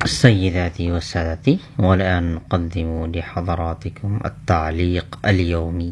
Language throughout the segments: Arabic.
سيداتي وسادتي، والآن نقدم لحضراتكم التعليق اليومي.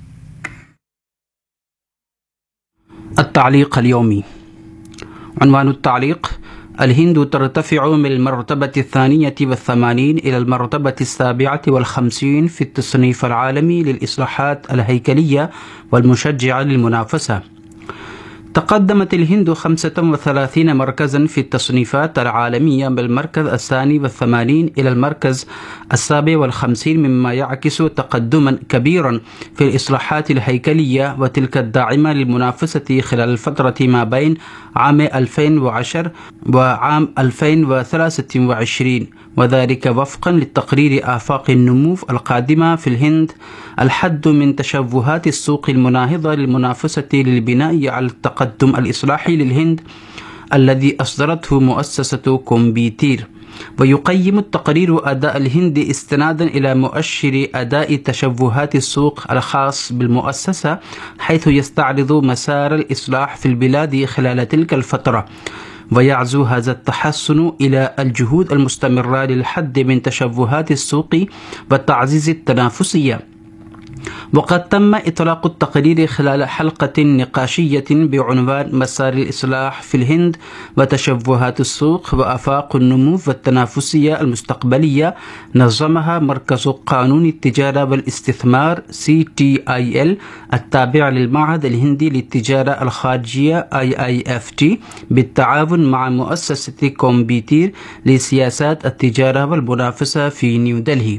التعليق اليومي. عنوان التعليق: الهند ترتفع من المرتبة 82 إلى المرتبة 57 في التصنيف العالمي للإصلاحات الهيكلية والمشجعة للمنافسة. تقدمت الهند 35 مركزا في التصنيفات العالمية من المركز 82 إلى المركز 57، مما يعكس تقدما كبيرا في الإصلاحات الهيكلية وتلك الداعمة للمنافسة خلال الفترة ما بين عام 2010 وعام 2023، وذلك وفقا للتقرير آفاق النمو القادمة في الهند، الحد من تشوهات السوق المناهضة للمنافسة للبناء على التقدم الإصلاحي للهند الذي أصدرته مؤسسة كومبيتير. ويقيم التقرير أداء الهند استنادا إلى مؤشر أداء تشوهات السوق الخاص بالمؤسسة، حيث يستعرض مسار الإصلاح في البلاد خلال تلك الفترة، ويعزو هذا التحسن إلى الجهود المستمرة للحد من تشوهات السوق وتعزيز التنافسية. وقد تم إطلاق التقرير خلال حلقة نقاشية بعنوان مسار الإصلاح في الهند وتشوهات السوق وآفاق النمو والتنافسية المستقبلية، نظمها مركز قانون التجارة والاستثمار CTIL التابع للمعهد الهندي للتجارة الخارجية IIFT بالتعاون مع مؤسسة كومبيتير لسياسات التجارة والمنافسة في نيودلهي.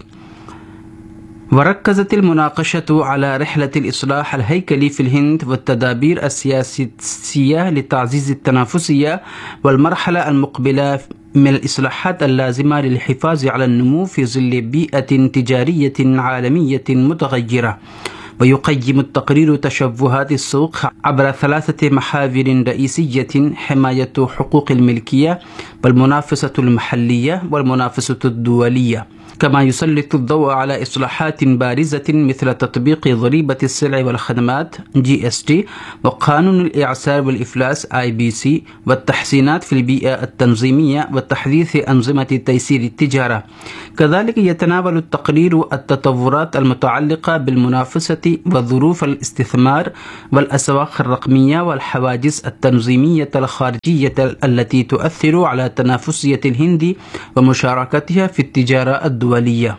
وركزت المناقشة على رحلة الإصلاح الهيكلي في الهند والتدابير السياسية لتعزيز التنافسية والمرحلة المقبلة من الإصلاحات اللازمة للحفاظ على النمو في ظل بيئة تجارية عالمية متغيرة. ويقيم التقرير تشوهات السوق عبر 3 محاور رئيسية: حماية حقوق الملكية والمنافسة المحلية والمنافسة الدولية، كما يسلط الضوء على إصلاحات بارزة مثل تطبيق ضريبة السلع والخدمات GST وقانون الإعسار والإفلاس IBC والتحسينات في البيئة التنظيمية وتحديث أنظمة تيسير التجارة. كذلك يتناول التقرير التطورات المتعلقة بالمنافسة وظروف الاستثمار والأسواق الرقمية والحواجز التنظيمية الخارجية التي تؤثر على تنافسية الهند ومشاركتها في التجارة الدولية.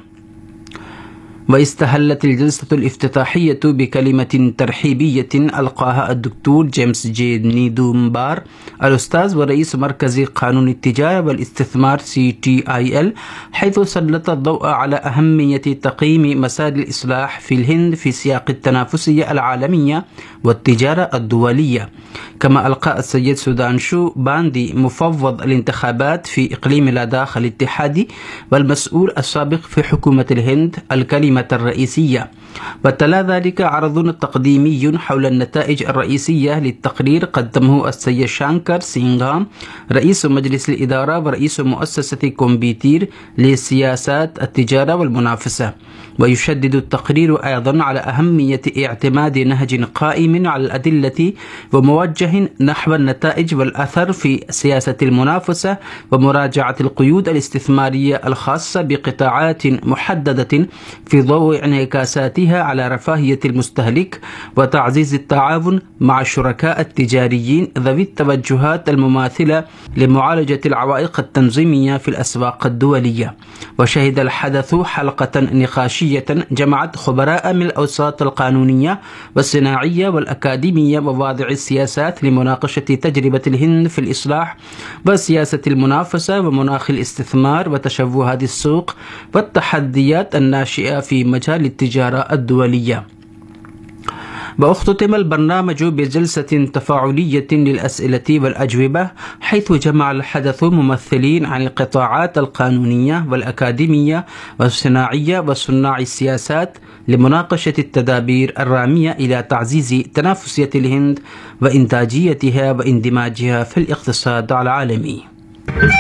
واستهلت الجلسة الافتتاحية بكلمة ترحيبية ألقاها الدكتور جيمس جي نيدومبار، الأستاذ ورئيس مركز قانون التجارة والاستثمار CTIL، حيث سلط الضوء على أهمية تقييم مسار الإصلاح في الهند في سياق التنافسية العالمية والتجارة الدولية. كما ألقى السيد سودانشو باندي مفوض الانتخابات في إقليم لداخ الاتحادي والمسؤول السابق في حكومة الهند الكلمة الرئيسية. وتلا ذلك عرض تقديمي حول النتائج الرئيسية للتقرير قدمه السيد شانكر سينغام، رئيس مجلس الإدارة ورئيس مؤسسة كومبيتير لسياسات التجارة والمنافسة. ويشدد التقرير أيضا على أهمية اعتماد نهج قائم على الأدلة وموجه نحو النتائج والأثر في سياسة المنافسة، ومراجعة القيود الاستثمارية الخاصة بقطاعات محددة في ضوء انعكاساتها على رفاهية المستهلك، وتعزيز التعاون مع الشركاء التجاريين ذوي التوجهات المماثلة لمعالجة العوائق التنظيمية في الأسواق الدولية. وشهد الحدث حلقة نقاشية جمعت خبراء من الأوساط القانونية والصناعية والأكاديمية وواضع السياسات لمناقشة تجربة الهند في الإصلاح وسياسة المنافسة ومناخ الاستثمار وتشوهات السوق والتحديات الناشئة في مجال التجارة الدولية. واختتم البرنامج بجلسة تفاعلية للأسئلة والأجوبة، حيث جمع الحدث ممثلين عن القطاعات القانونية والأكاديمية والصناعية وصناع السياسات لمناقشة التدابير الرامية إلى تعزيز تنافسية الهند وإنتاجيتها واندماجها في الاقتصاد العالمي.